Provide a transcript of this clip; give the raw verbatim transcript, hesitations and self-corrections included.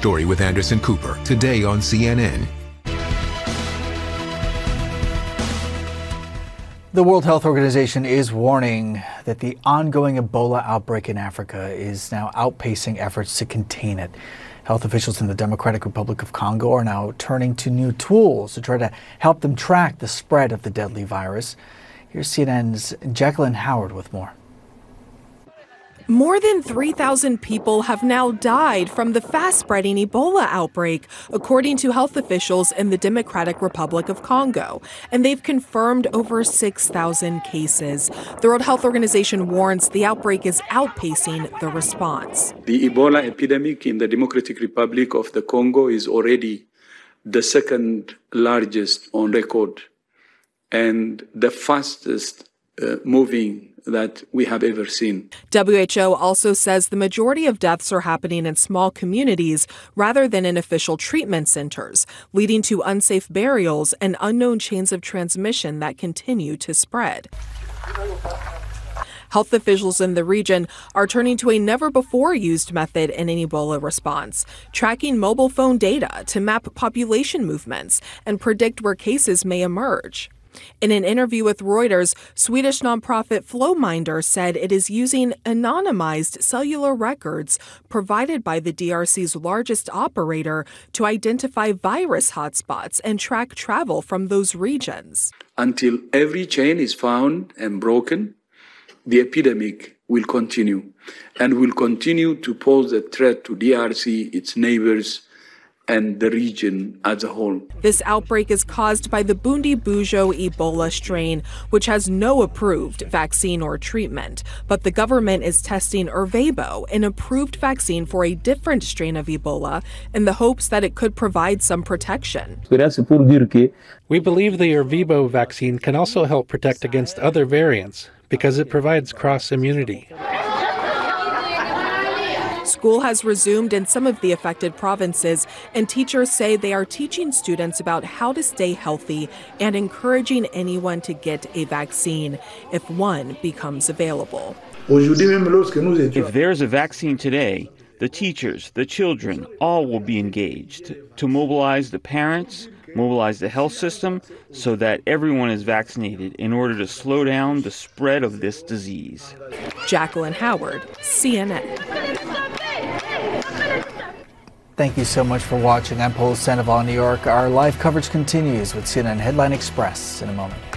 story with Anderson Cooper, today on C N N. The World Health Organization is warning that the ongoing Ebola outbreak in Africa is now outpacing efforts to contain it. Health officials in the Democratic Republic of Congo are now turning to new tools to try to help them track the spread of the deadly virus. Here's C N N's Jacqueline Howard with more. More than three thousand people have now died from the fast-spreading Ebola outbreak, according to health officials in the Democratic Republic of Congo. And they've confirmed over six thousand cases. The World Health Organization warns the outbreak is outpacing the response. The Ebola epidemic in the Democratic Republic of the Congo is already the second largest on record and the fastest uh, moving that we have ever seen. W H O also says the majority of deaths are happening in small communities rather than in official treatment centers, leading to unsafe burials and unknown chains of transmission that continue to spread. Health officials in the region are turning to a never-before-used method in an Ebola response, tracking mobile phone data to map population movements and predict where cases may emerge. In an interview with Reuters, Swedish nonprofit Flowminder said it is using anonymized cellular records provided by the D R C's largest operator to identify virus hotspots and track travel from those regions. Until every chain is found and broken, the epidemic will continue and will continue to pose a threat to D R C, its neighbors, and the region as a whole. This outbreak is caused by the Bundibugyo Ebola strain, which has no approved vaccine or treatment. But the government is testing Ervebo, an approved vaccine for a different strain of Ebola, in the hopes that it could provide some protection. We believe the Ervebo vaccine can also help protect against other variants because it provides cross-immunity. School has resumed in some of the affected provinces, and teachers say they are teaching students about how to stay healthy and encouraging anyone to get a vaccine if one becomes available. If there's a vaccine today, the teachers, the children, all will be engaged to mobilize the parents, mobilize the health system so that everyone is vaccinated in order to slow down the spread of this disease. Jacqueline Howard, C N N. Thank you so much for watching. I'm Paul Sandoval in New York. Our live coverage continues with C N N Headline Express in a moment.